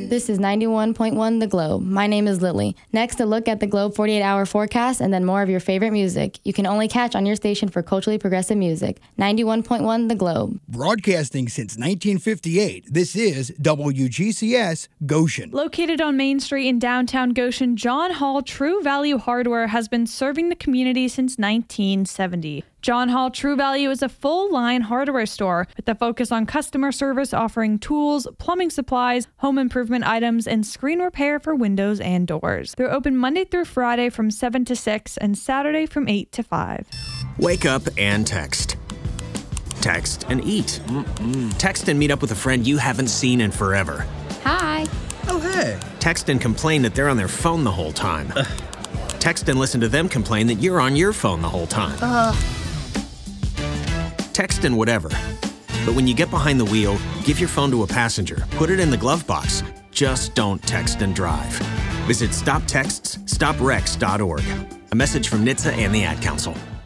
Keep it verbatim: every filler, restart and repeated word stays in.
This is ninety-one point one The Globe. My name is Lily. Next, a look at the Globe forty-eight hour forecast and then more of your favorite music. You can only catch on your station for culturally progressive music. ninety-one point one The Globe. Broadcasting since nineteen fifty-eight, this is W G C S Goshen. Located on Main Street in downtown Goshen, John Hall True Value Hardware has been serving the community since nineteen seventy. John Hall True Value is a full-line hardware store with a focus on customer service, offering tools, plumbing supplies, home improvement items, and screen repair for windows and doors. They're open Monday through Friday from seven to six and Saturday from eight to five. Wake up and text. Text and eat. Mm-mm. Text and meet up with a friend you haven't seen in forever. Hi. Oh, hey. Text and complain that they're on their phone the whole time. Uh. Text and listen to them complain that you're on your phone the whole time. Uh. Text and whatever. But when you get behind the wheel, give your phone to a passenger. Put it in the glove box. Just don't text and drive. Visit stop texts stop wrecks dot org. A message from N H T S A and the Ad Council.